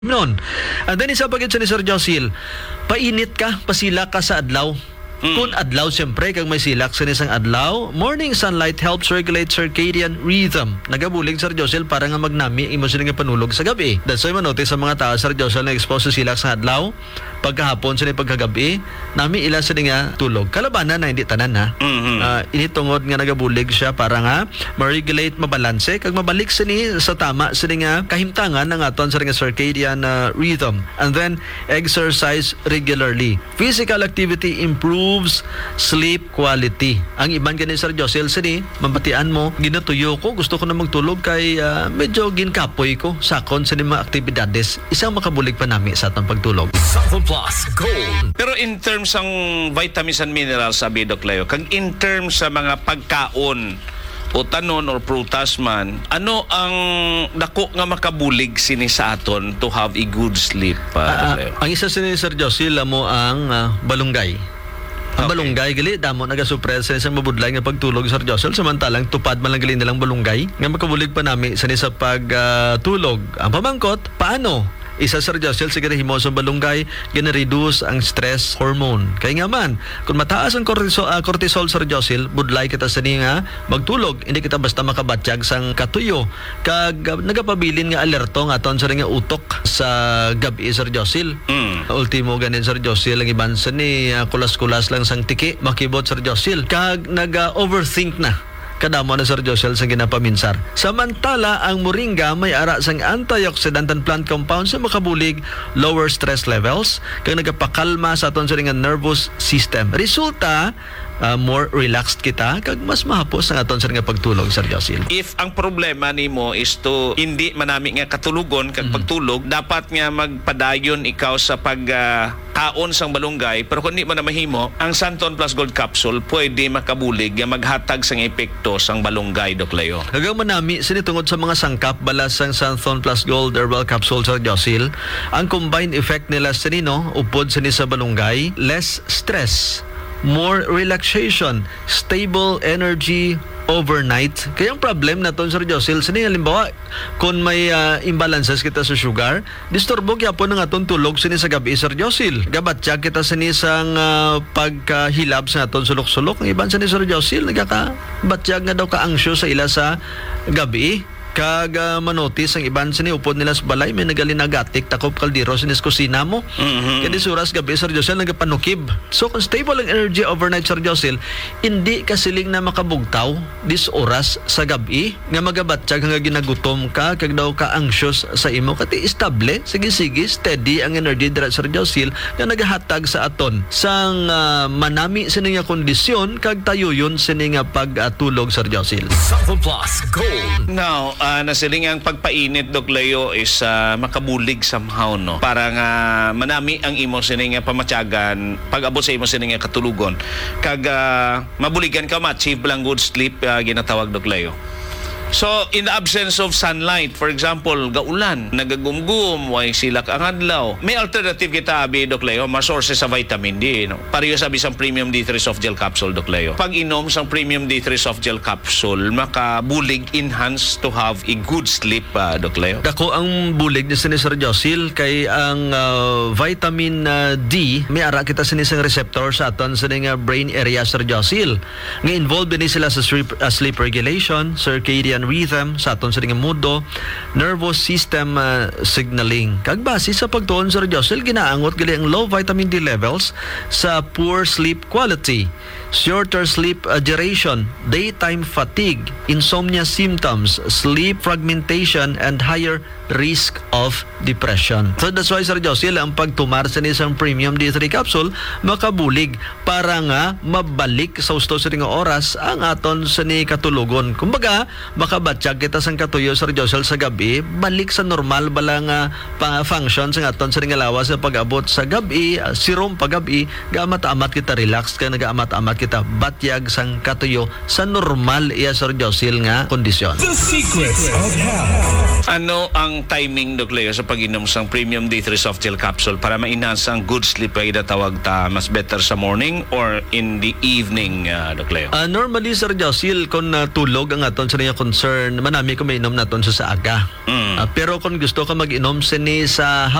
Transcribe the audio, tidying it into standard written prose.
Noon. And then isa pagit sa ni Sir Josil, painit ka, pasila ka sa adlaw. Kung adlaw, siyempre, kag may silak sa isang adlaw, morning sunlight helps regulate circadian rhythm. Nagabulig, Sir Josil, para nga magnami imo sila nga panulog sa gabi. That's why manotice sa mga tao, Sir Josil, na expose sa silak sa adlaw, pagkahapon sila pagkagabi, nami ila sila nga tulog. Kalabanan na, hindi tanan na. Initungod nga nagabulig siya para nga ma-regulate, mabalanse, kag mabalik sila sa tama sila nga kahimtangan ng aton sa nga circadian rhythm. And then, exercise regularly. Physical activity improves sleep quality. Ang iban kani Sir Josil sini, mabatian mo, ginatuyo ko, gusto ko na magtulog kay medyo ginkapoy ko sakon sa mga aktibidades. Isang makabulig pa nami sa atong pagtulog. Southern Plus Gold. Pero in terms ng vitamins and minerals, sabi Doc Leo, kag in terms sa mga pagkaon o tanon or prutas man, ano ang dako nga makabulig sini sa aton to have a good sleep, Doc Leo? Ang isa sini Sir Josil mo ang balunggay. Ang balunggay gali damo nagasupres sa isang mabudlay nga pagtulog, Sir Josil, samantalang tupad man lang gali nilang balunggay nga makabulig pa nami sa pagtulog. Ang pamangkot, paano? Isa, Sir Josil, sige himo sa balunggay, gina-reduce ang stress hormone. Kaya nga man, kung mataas ang cortisol, Sir Josil, budlay kita sa nga magtulog, hindi kita basta makabatyag sang katuyo. Kag nagapabilin nga alerto nga aton sa nga utok sa gabi, Sir Josil. Ultimo ganin, Sir Josil, ang iban sa ni kulas-kulas lang sang tiki, makibot, Sir Josil. Kag nag-overthink na kadamo na Sir Josil sa ginapaminsar. Samantala, ang moringa may ara sang antioxidant and plant compounds sa makabulig, lower stress levels, kag nagapakalma sa aton sa nga nervous system. Resulta, more relaxed kita, kag mas mahapos ang aton sa nga pagtulog, Sir Josil. If ang problema nimo is to hindi manami nga katulugon kag pagtulog, dapat nga magpadayon ikaw sa pagkaon sang balunggay, pero kung di mo na mahimo, ang Santon Plus Gold Capsule pwede makabulig nga maghatag sang epekto sang balunggay, Doc Leo. Hanggang manami, sinitungod sa mga sangkap balas sang Santon Plus Gold Herbal Capsule, Sir Josil, ang combined effect nila sa nino, upod sa ni sa balunggay, less stress, more relaxation, stable energy overnight. Kaya ang problem na to, Sir Josil, sini halimbawa, kung may imbalances kita sa sugar, disturbo kaya po ng atong tulog sini sa gabi, Sir Josil. Gabatya kita sini sang pagkahilab sa atong sulok-sulok. Ang iban sini, Sir Josil, nagkakabatyag nga daw ka-anxious sa ila sa gabi. Kag manotis ang iban sini upod nila sa balay, may nagalinagatik takop kaldero sinis kusina mo. Kaya suras gabi, Sir Josil, nagapanukib. So kung stable ang energy overnight, Sir Josil, hindi kasiling na makabugtaw dis oras sa gabi nga magabatsyag nga ginagutom ka kag daw ka anxious sa imo, kati estable, sige steady ang energy dira, Sir Josil, nga nagahatag sa aton sang manami sini nga kondisyon kag tayuyon sini nga pagtulog, Sir Josil. Southern Plus Gold. Now, nasiling ang pagpainit, Doc Leo, is makabulig somehow, no? Para nga manami ang imo sini nga pamatyagan, pag-abot sa imo sini nga katulugon. Kag mabuligan ka, ma-achieve lang good sleep, ginatawag, Doc Leo. So, in the absence of sunlight, for example, gaulan, nagagumgum, way silak ang adlaw, may alternative kita, abi, Doc Leo, mga sources sa vitamin D, no? Pareho sabi sa Premium D3 Soft Gel Capsule, Doc Leo. Pag inom sa Premium D3 Soft Gel Capsule, makabulig enhance to have a good sleep, Doc Leo. Dako ang bulig ni Sir Josil, kay ang vitamin D, may ara kita sinisang receptor sa aton sa nga brain area, Sir Josil. Nga involved din sila sa sleep regulation, circadian rhythm, sa aton sa nga mudo, nervous system signaling. Kag base sa pagtuon, Sir Josil, ginaangot gali ang low vitamin D levels sa poor sleep quality, shorter sleep duration, daytime fatigue, insomnia symptoms, sleep fragmentation, and higher risk of depression. So that's why, Sir Josil, ang pagtumar sa isang Premium D3 capsule makabulig para nga mabalik sa gusto sa nga oras ang aton sa ni katulugon. Kumbaga, makabatsyag kita sang katuyo, Sir Josil, sa gabi, balik sa normal balang function sa aton sa nga lawas sa pag-abot sa gabi, sirom pag-gabi, gaamat-amat kita relax, kaya nagaamat-amat kita batyag sang katuyo sa normal iya, Sir Josil, nga kondisyon. The Secrets of Health. Ano ang timing, Doc Leo, sa pag-inom sang Premium D3 Soft Gel Capsule para ma-enhance ang good sleep ay tawag ta mas better sa morning or in the evening, Doc Leo? Normally, Sir Josil, kung tulog ang aton sa nga sir, manami ko mainom naton sa aga. Mm. Pero kung gusto ka mag-inom sini sa